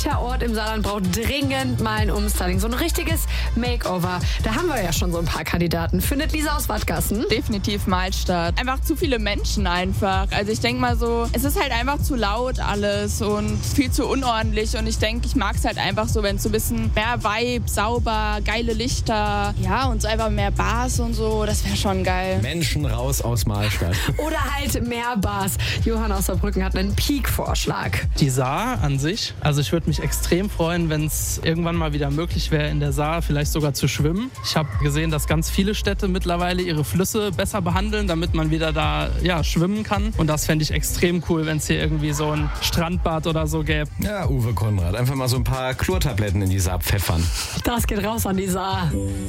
Welcher Ort im Saarland braucht dringend mal ein Umstyling? So ein richtiges Makeover. Da haben wir ja schon so ein paar Kandidaten. Findet Lisa aus Wattgassen? Definitiv Malstadt. Einfach zu viele Menschen einfach. Also ich denke mal so, es ist halt einfach zu laut alles und viel zu unordentlich. Und ich denke, ich mag es halt einfach so, wenn es so ein bisschen mehr Vibe, sauber, geile Lichter. Ja, und so einfach mehr Bars und so. Das wäre schon geil. Menschen raus aus Malstadt. Oder halt mehr Bars. Johann aus Saarbrücken hat einen Peak-Vorschlag. Die Saar an sich, also ich würde mich extrem freuen, wenn es irgendwann mal wieder möglich wäre, in der Saar vielleicht sogar zu schwimmen. Ich habe gesehen, dass ganz viele Städte mittlerweile ihre Flüsse besser behandeln, damit man wieder da schwimmen kann. Und das fände ich extrem cool, wenn es hier irgendwie so ein Strandbad oder so gäbe. Ja, Uwe Konrad, einfach mal so ein paar Chlortabletten in die Saar pfeffern. Das geht raus an die Saar.